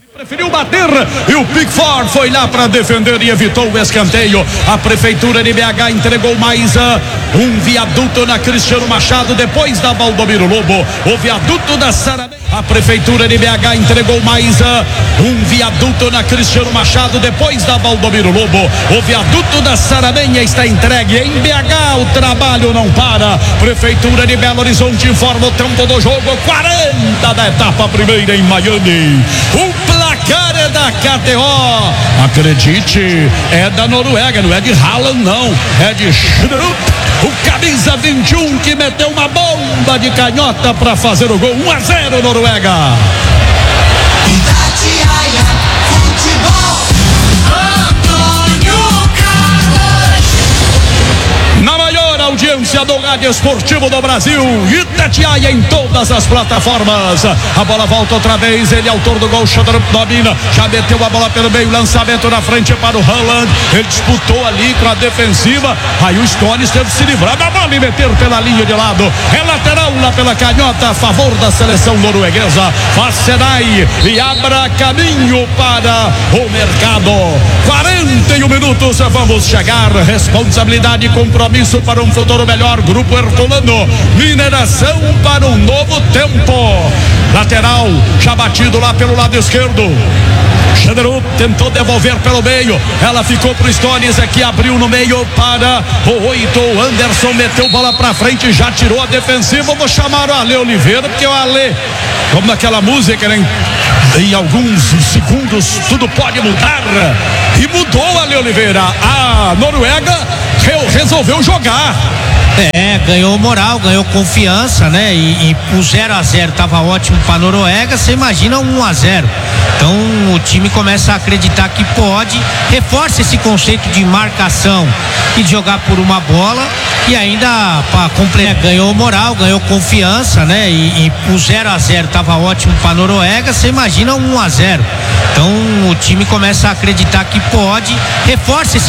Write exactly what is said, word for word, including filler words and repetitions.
Preferiu bater e o Pickford foi lá para defender e evitou o escanteio. A prefeitura de B H entregou mais uh, um viaduto na Cristiano Machado depois da Valdomiro Lobo. O viaduto da Saramenha. A prefeitura de B H entregou mais uh, um viaduto na Cristiano Machado depois da Valdomiro Lobo. O viaduto da Saramenha está entregue em B H. O trabalho não para. Prefeitura de Belo Horizonte informa o tempo do jogo. quarenta da etapa primeira em Miami. O placar é da K T O. Acredite, é da Noruega, não é de Haaland, não. É de Schrupp, o camisa vinte e um que meteu uma bomba de canhota para fazer o gol. um a zero Noruega. Itatiaia Futebol. Antônio Carlos. Na maior audiência do rádio esportivo do Brasil, Itatiaia em todas as plataformas. A bola volta outra vez, ele é autor do gol, Schrupp domina, já meteu a bola pelo meio, lançamento na frente para o Haaland, ele disputou ali com a defensiva, aí o Stones teve que se livrar da bola e meter pela linha de lado, é lateral lá pela canhota, a favor da seleção norueguesa, faz Senai e abra caminho para o mercado. Quarenta e um minutos, vamos chegar, responsabilidade e compromisso para um futuro melhor. Grupo Herculano, mineração para um novo tempo. Lateral, já batido lá pelo lado esquerdo. Schrupp tentou devolver pelo meio, ela ficou pro Stones, aqui abriu no meio para o oito, o Anderson meteu bola pra frente, já tirou a defensiva. Vou chamar o Ale Oliveira, porque o Ale, como naquela música, né? Em alguns segundos tudo pode mudar, e mudou. Ale Oliveira, a Noruega resolveu jogar. É, ganhou moral, ganhou confiança, né? E, e o zero a zero tava ótimo pra Noruega, você imagina um a zero. Então o time começa a acreditar que pode, reforça esse conceito de marcação e de jogar por uma bola, e ainda para completar, ganhou moral, ganhou confiança, né? E, e o zero a zero tava ótimo pra Noruega, você imagina um a zero. Então o time começa a acreditar que pode, reforça esse